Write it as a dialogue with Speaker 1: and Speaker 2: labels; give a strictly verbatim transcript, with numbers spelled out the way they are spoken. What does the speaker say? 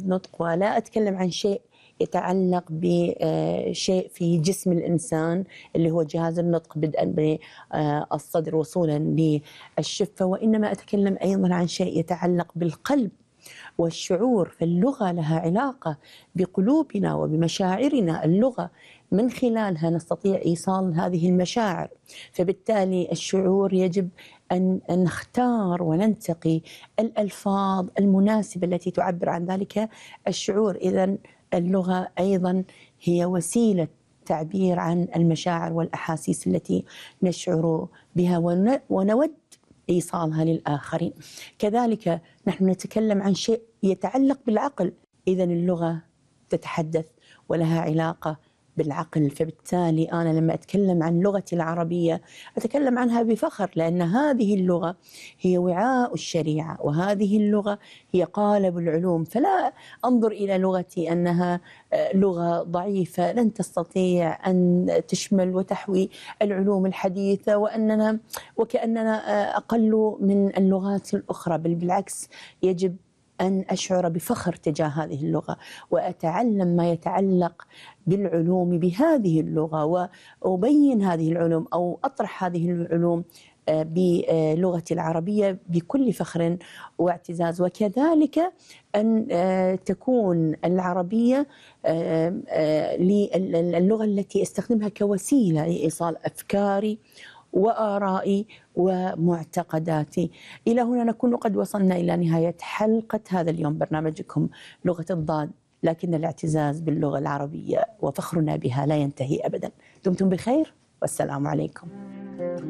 Speaker 1: جهاز نطق، ولا أتكلم عن شيء يتعلق بشيء في جسم الإنسان اللي هو جهاز النطق بدءا بالصدر وصولا للشفة، وإنما أتكلم أيضا عن شيء يتعلق بالقلب والشعور. فاللغة لها علاقة بقلوبنا وبمشاعرنا، اللغة من خلالها نستطيع إيصال هذه المشاعر، فبالتالي الشعور يجب أن نختار وننتقي الألفاظ المناسبة التي تعبر عن ذلك الشعور. إذن اللغة أيضا هي وسيلة تعبير عن المشاعر والأحاسيس التي نشعر بها ونود إيصالها للآخرين. كذلك نحن نتكلم عن شيء يتعلق بالعقل، إذن اللغة تتحدث ولها علاقة بالعقل، فبالتالي أنا لما أتكلم عن لغتي العربية أتكلم عنها بفخر، لأن هذه اللغة هي وعاء الشريعة، وهذه اللغة هي قالب العلوم. فلا أنظر إلى لغتي أنها لغة ضعيفة لن تستطيع أن تشمل وتحوي العلوم الحديثة، وأننا وكأننا أقل من اللغات الأخرى، بل بالعكس يجب أن أشعر بفخر تجاه هذه اللغة، وأتعلم ما يتعلق بالعلوم بهذه اللغة، وأبين هذه العلوم أو أطرح هذه العلوم بلغتي العربية بكل فخر واعتزاز. وكذلك أن تكون العربية اللغة التي استخدمها كوسيلة لإيصال أفكاري وآرائي ومعتقداتي. إلى هنا نكون قد وصلنا إلى نهاية حلقة هذا اليوم برنامجكم لغة الضاد، لكن الاعتزاز باللغة العربية وفخرنا بها لا ينتهي أبدا. دمتم بخير والسلام عليكم.